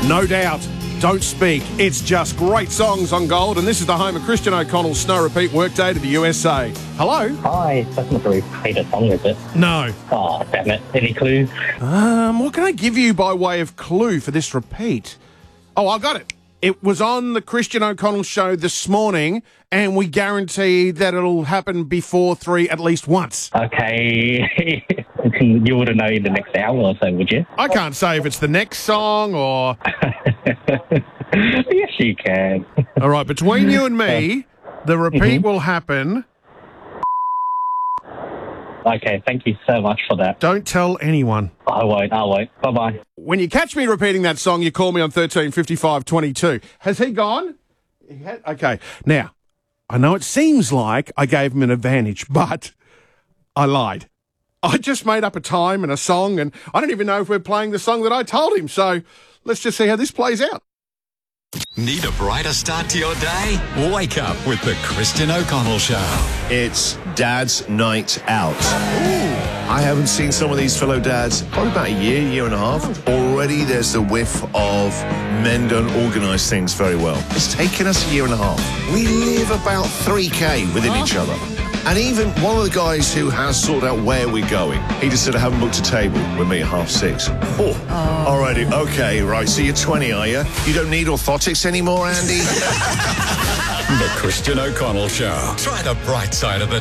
No doubt. Don't speak. It's just great songs on Gold, and this is the home of Christian O'Connell's Snow Repeat Workday to the USA. Hello? Hi, that's not a repeated song, is it? No. Oh, damn it. Any clues? What can I give you by way of clue for this repeat? Oh, I got it. It was on the Christian O'Connell show this morning, and we guarantee that it'll happen before 3 at least once. Okay. You wouldn't know in the next hour or so, would you? I can't say if it's the next song or... Yes, you can. All right, between you and me, the repeat will happen. Okay, thank you so much for that. Don't tell anyone. I won't. Bye-bye. When you catch me repeating that song, you call me on 13 55 22. Has he gone? Okay. Now, I know it seems like I gave him an advantage, but I lied. I just made up a time and a song, and I don't even know if we're playing the song that I told him. So let's just see how this plays out. Need a brighter start to your day? Wake up with the Christian O'Connell Show. It's Dad's Night Out. I haven't seen some of these fellow dads probably about a year and a half. Already there's the whiff of men don't organise things very well. It's taken us a year and a half. We live about 3K within each other. And even one of the guys who has sorted out where we're going, he just said, I haven't booked a table with me at 6:30. Alrighty, okay, right, so you're 20, are you? You don't need orthotics anymore, Andy? The Christian O'Connell Show. Try the bright side of the